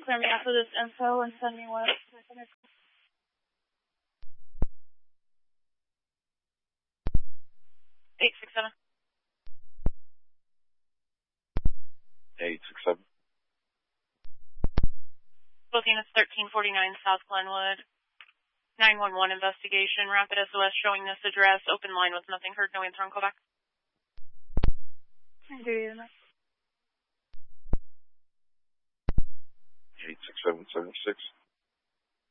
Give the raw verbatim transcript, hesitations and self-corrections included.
clear me out for this info and send me what. eight six seven. eight six seven. Booking is thirteen forty-nine South Glenwood. nine one one investigation. Rapid S O S showing this address. Open line with nothing heard. No answer on callback. eight six seven seventy six.